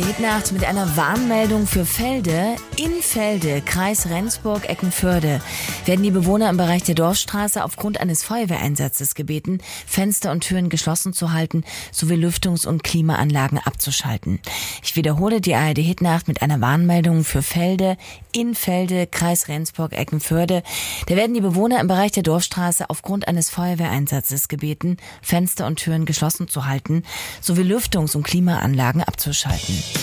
Hit-Nacht mit einer Warnmeldung für Felde. In Felde, Kreis Rendsburg-Eckernförde, werden die Bewohner im Bereich der Dorfstraße aufgrund eines Feuerwehreinsatzes gebeten, Fenster und Türen geschlossen zu halten sowie Lüftungs- und Klimaanlagen abzuschalten. Ich wiederhole die ARD Hit-Nacht mit einer Warnmeldung für Felde. In Felde, Kreis Rendsburg-Eckernförde, da werden die Bewohner im Bereich der Dorfstraße aufgrund eines Feuerwehreinsatzes gebeten, Fenster und Türen geschlossen zu halten sowie Lüftungs- und Klimaanlagen abzuschalten.